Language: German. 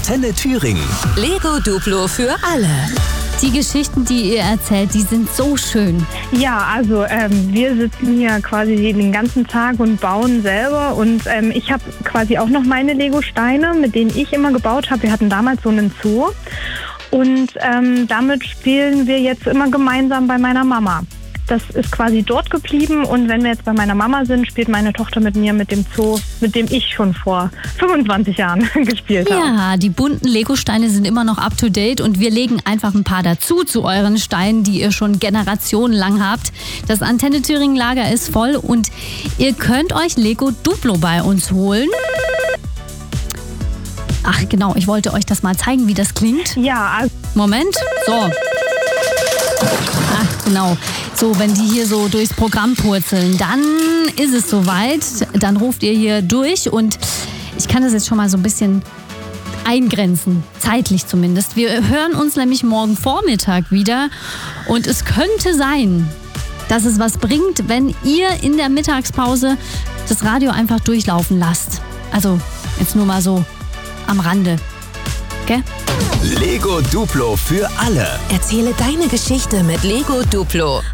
Antenne Thüringen. Lego Duplo für alle. Die Geschichten, die ihr erzählt, die sind so schön. Ja, also wir sitzen hier quasi den ganzen Tag und bauen selber und ich habe quasi auch noch meine Lego-Steine, mit denen ich immer gebaut habe. Wir hatten damals so einen Zoo und damit spielen wir jetzt immer gemeinsam bei meiner Mama. Das ist quasi dort geblieben und wenn wir jetzt bei meiner Mama sind, spielt meine Tochter mit mir mit dem Zoo, mit dem ich schon vor 25 Jahren gespielt habe. Ja, die bunten Lego-Steine sind immer noch up to date und wir legen einfach ein paar dazu zu euren Steinen, die ihr schon generationenlang habt. Das Antenne Thüringen Lager ist voll und ihr könnt euch Lego Duplo bei uns holen. Ach genau, ich wollte euch das mal zeigen, wie das klingt. Ja, also Moment, so. Ach, genau. So, wenn die hier so durchs Programm purzeln, dann ist es soweit. Dann ruft ihr hier durch und ich kann das jetzt schon mal so ein bisschen eingrenzen, zeitlich zumindest. Wir hören uns nämlich morgen Vormittag wieder und es könnte sein, dass es was bringt, wenn ihr in der Mittagspause das Radio einfach durchlaufen lasst. Also jetzt nur mal so am Rande. Gell? Lego Duplo für alle. Erzähle deine Geschichte mit Lego Duplo.